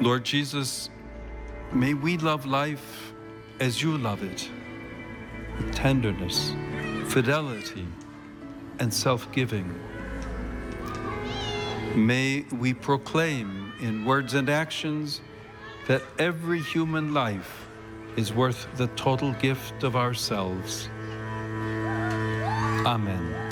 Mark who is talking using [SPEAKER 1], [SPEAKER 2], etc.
[SPEAKER 1] Lord Jesus, may we love life as you love it, with tenderness, fidelity, and self-giving. May we proclaim in words and actions that every human life is worth the total gift of ourselves. Amen.